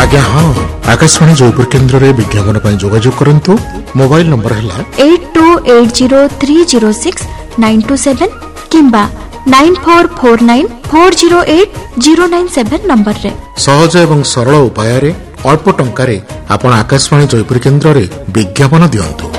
आज्ञा हाँ आकाशवाणी जयपुर केन्द्र में विज्ञापन पर जोगाजोग करंतु मोबाइल नंबर है 8280306927 किंबा 9449408097 नंबर रे सहज एवं सरल उपाय अल्प टंका आपण आकाशवाणी जयपुर केन्द्र में विज्ञापन दियंतु।